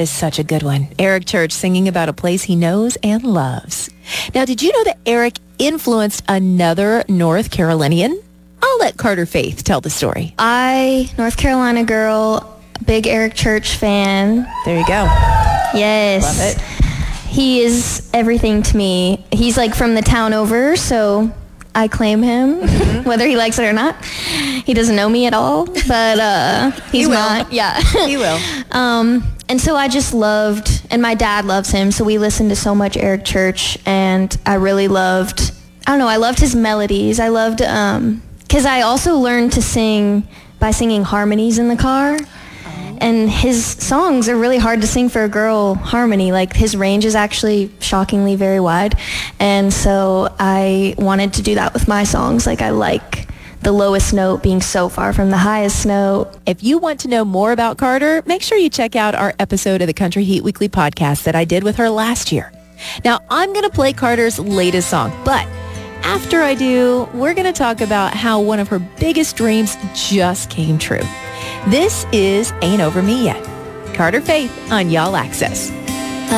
is such a good one. Eric Church singing about a place he knows and loves. Now, did you know that Eric influenced another North Carolinian? I'll let Carter Faith tell the story. North Carolina girl, big Eric Church fan. There you go. Yes. Love it. He is everything to me. He's like from the town over, so I claim him, whether he likes it or not. He doesn't know me at all, but he's not. Yeah. He will. And so I just loved, and my dad loves him, so we listened to so much Eric Church, and I really loved, I loved his melodies. I loved, because I also learned to sing by singing harmonies in the car. And his songs are really hard to sing for a girl harmony. Like, his range is actually shockingly very wide. And so I wanted to do that with my songs. Like, I like the lowest note being so far from the highest note. If you want to know more about Carter, make sure you check out our episode of the Country Heat Weekly podcast that I did with her last year. Now, I'm going to play Carter's latest song, but after I do, we're going to talk about how one of her biggest dreams just came true. This is Ain't Over Me Yet. Carter Faith on Y'all Access.